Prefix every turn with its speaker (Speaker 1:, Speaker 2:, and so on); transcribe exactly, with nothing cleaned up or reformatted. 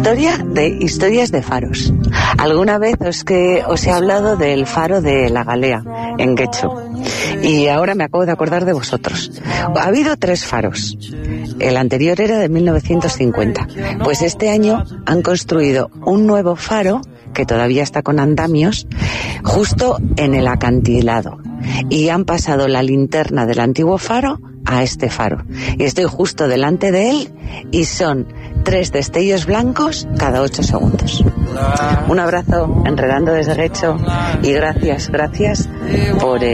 Speaker 1: Historia de historias de faros. Alguna vez os que os he hablado del faro de La Galea en Guecho y ahora me acabo de acordar de vosotros. Ha habido tres faros. El anterior era de mil novecientos cincuenta. Pues este año han construido un nuevo faro que todavía está con andamios justo en el acantilado y han pasado la linterna del antiguo faro a este faro y estoy justo delante de él y son tres destellos blancos cada ocho segundos. Un abrazo, Enredando desde Guecho, y gracias, gracias por